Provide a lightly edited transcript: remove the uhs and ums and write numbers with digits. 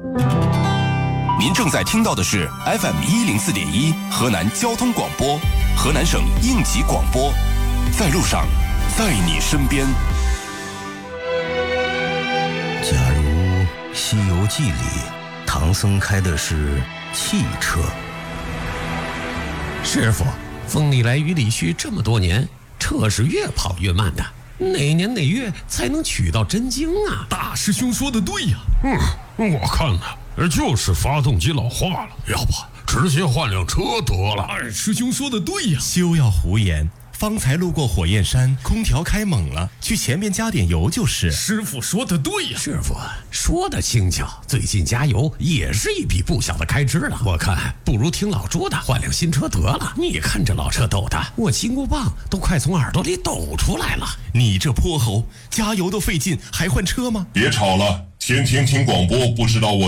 您正在听到的是 FM104.1 河南交通广播，河南省应急广播，在路上，在你身边。 假如《西游记》里唐僧开的是汽车， 师傅，风里来雨里去这么多年，车是越跑越慢的，哪年哪月才能取到真经啊？ 大师兄说的对呀。我看呢，就是发动机老化了，要不直接换辆车得了。二师兄说的对呀。 休要胡言，方才路过火焰山，空调开猛了，去前面加点油就是。 师傅说的对呀。 师傅说的轻巧，最近加油也是一笔不小的开支了。我看不如听老朱的，换辆新车得了。你看这老车抖的，我金箍棒都快从耳朵里抖出来了。 你这泼猴，加油都费劲，还换车吗？ 别吵了，天天听广播，不知道我